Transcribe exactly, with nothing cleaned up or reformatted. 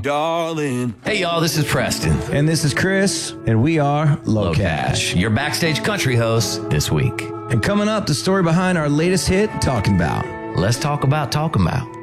darling. Hey, y'all, this is Preston. And this is Chris, and we are Low, Low Cash. Cash, your backstage country hosts this week. And coming up, the story behind our latest hit, Talking About. Let's talk about talking about.